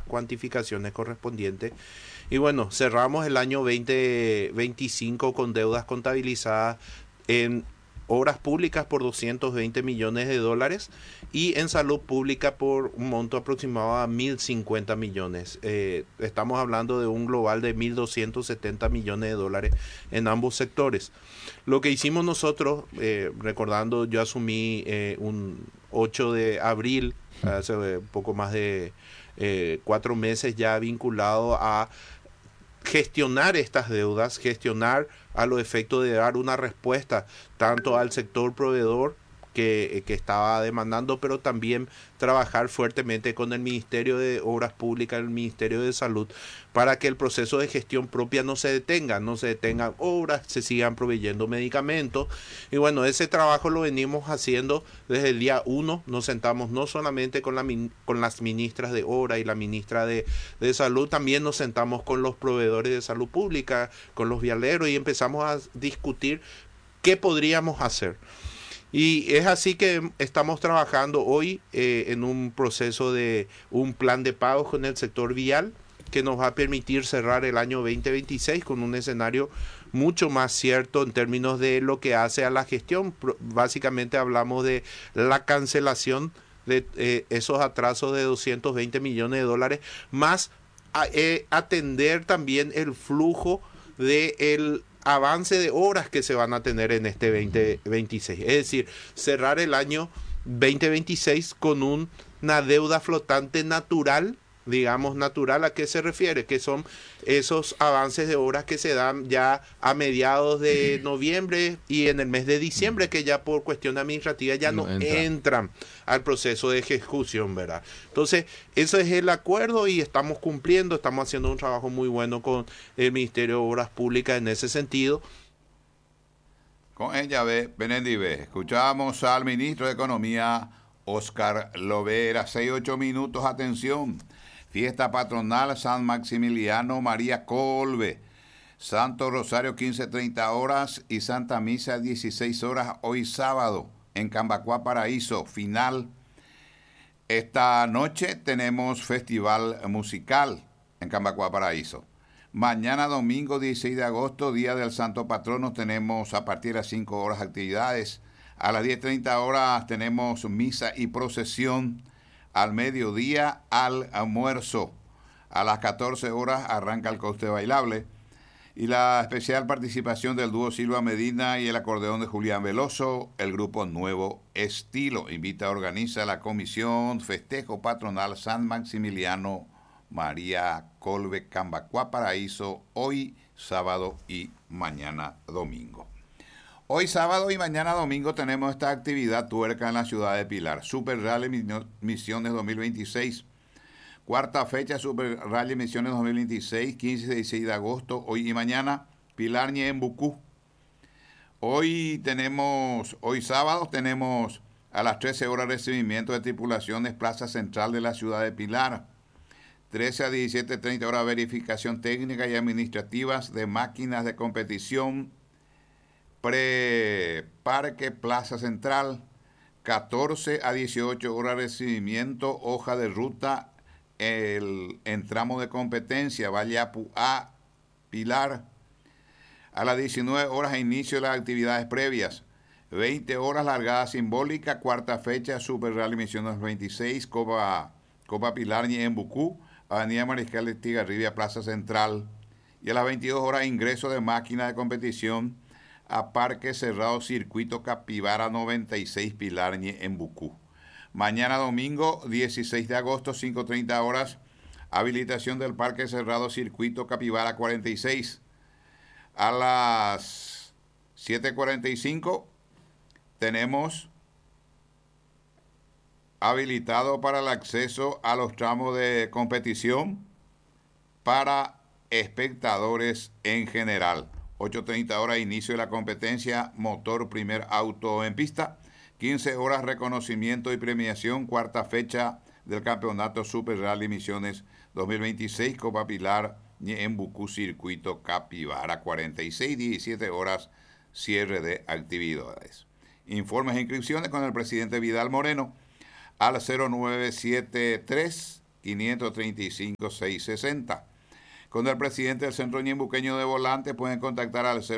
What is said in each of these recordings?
cuantificaciones correspondientes. Y bueno, cerramos el año 2025 con deudas contabilizadas en obras públicas por 220 millones de dólares y en salud pública por un monto aproximado a 1.050 millones. Estamos hablando de un global de 1.270 millones de dólares en ambos sectores. Lo que hicimos nosotros, recordando, yo asumí un 8 de abril, hace poco más de 4 meses ya vinculado a gestionar estas deudas, gestionar a los efectos de dar una respuesta tanto al sector proveedor que estaba demandando, pero también trabajar fuertemente con el Ministerio de Obras Públicas, el Ministerio de Salud, para que el proceso de gestión propia no se detengan obras, se sigan proveyendo medicamentos. Y bueno, ese trabajo lo venimos haciendo desde el día 1. Nos sentamos no solamente con las ministras de Obra y la ministra de Salud, también nos sentamos con los proveedores de salud pública, con los vialeros, y empezamos a discutir qué podríamos hacer. Y es así que estamos trabajando hoy en un proceso de un plan de pagos con el sector vial que nos va a permitir cerrar el año 2026 con un escenario mucho más cierto en términos de lo que hace a la gestión. Básicamente hablamos de la cancelación de esos atrasos de 220 millones de dólares, más atender también el flujo del avance de horas que se van a tener en este 2026. Es decir, cerrar el año 2026 con una deuda flotante natural. Digamos, natural, ¿a qué se refiere? Que son esos avances de obras que se dan ya a mediados de noviembre y en el mes de diciembre, que ya por cuestión administrativa ya no entran al proceso de ejecución, ¿verdad? Entonces, ese es el acuerdo y estamos cumpliendo, estamos haciendo un trabajo muy bueno con el Ministerio de Obras Públicas en ese sentido. Con ella, Benendi, escuchamos al ministro de Economía, Óscar Lovera. 6-8 minutos, atención. Fiesta patronal San Maximiliano María Colbe. Santo Rosario 15:30 horas y Santa Misa 16 horas hoy sábado en Cambacuá Paraíso. Final. Esta noche tenemos festival musical en Cambacuá Paraíso. Mañana domingo 16 de agosto, día del Santo Patrono, tenemos a partir de las 5 horas actividades. A las 10:30 horas tenemos misa y procesión. Al mediodía, al almuerzo. A las 14 horas arranca el coste bailable. Y la especial participación del dúo Silva Medina y el acordeón de Julián Veloso, el grupo Nuevo Estilo. Organiza la Comisión Festejo Patronal San Maximiliano María Colbe, Cambacuá Paraíso, hoy sábado y mañana domingo. Hoy sábado y mañana domingo tenemos esta actividad tuerca en la ciudad de Pilar. Super Rally Misiones 2026. Cuarta fecha, Super Rally Misiones 2026, 15 y 16 de agosto, hoy y mañana, Pilar Ñembucú. Hoy sábado tenemos a las 13 horas recibimiento de tripulaciones Plaza Central de la ciudad de Pilar. 13 a 17:30 horas verificación técnica y administrativas de máquinas de competición Parque Plaza Central. 14 a 18 horas recibimiento, hoja de ruta en tramo de competencia, Vallapu A, Pilar. A las 19 horas inicio de las actividades previas. 20 horas largada simbólica, cuarta fecha, Super Rally Misiones 26, Copa Pilar Ñembucú, Avenida Mariscal de Estigarribia, Plaza Central. Y a las 22 horas ingreso de máquina de competición a Parque Cerrado Circuito Capibara 96 Pilar Ñembucú. Mañana domingo 16 de agosto 5:30 horas habilitación del Parque Cerrado Circuito Capibara 46. A las 7:45 tenemos habilitado para el acceso a los tramos de competición para espectadores en general. 8:30 horas inicio de la competencia motor primer auto en pista. 15 horas reconocimiento y premiación, cuarta fecha del campeonato Super Rally Misiones 2026, Copa Pilar Ñembucú Circuito Capibara 46, 17 horas cierre de actividades. Informes e inscripciones con el presidente Vidal Moreno al 0973 535-660. Con el presidente del Centro Ñembuqueño de Volantes pueden contactar al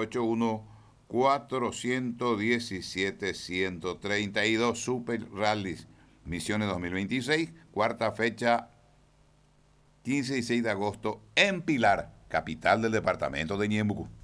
0981-417-132. Super Rally Misiones 2026, cuarta fecha, 15 y 16 de agosto en Pilar, capital del departamento de Ñembucú.